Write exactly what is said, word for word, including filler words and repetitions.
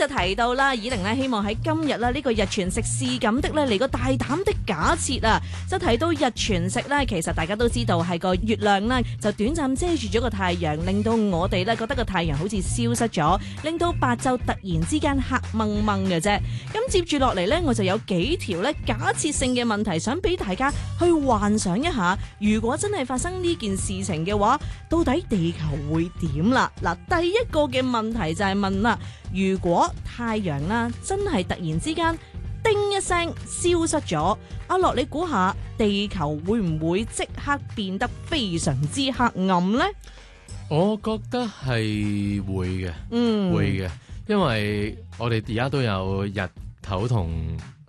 就提到啦，以玲咧希望喺今日啦呢個日全食是咁的咧嚟個大膽的假設啊，就提到日全食咧，其實大家都知道係個月亮啦，就短暫遮住咗個太陽，令到我哋咧覺得個太陽好似消失咗，令到白晝突然之間黑掹掹嘅啫。咁接住落嚟咧，我就有幾條咧假設性嘅問題，想俾大家去幻想一下，如果真係發生呢件事情嘅話，到底地球會點啦？嗱，第一個嘅問題就係問啦，如果太陽啦真係突然之間叮一聲消失咗，阿樂你估下地球會唔會即刻變得非常之黑暗呢？ 我覺得係會嘅， 嗯， 會嘅，因為我哋而家都有日頭同